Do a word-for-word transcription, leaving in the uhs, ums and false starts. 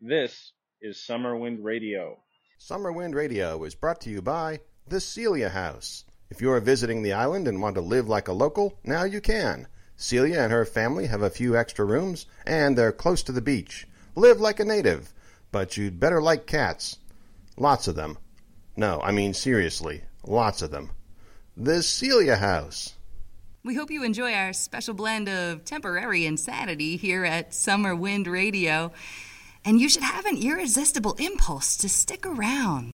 This is Summer Wind Radio. Summer Wind Radio is brought to you by the Celia House. If you are visiting the island and want to live like a local, now you can. Celia and her family have a few extra rooms, and they're close to the beach. Live like a native, but you'd better like cats. Lots of them. No, I mean seriously, lots of them. The Celia House. We hope you enjoy our special blend of temporary insanity here at Summer Wind Radio. And you should have an irresistible impulse to stick around.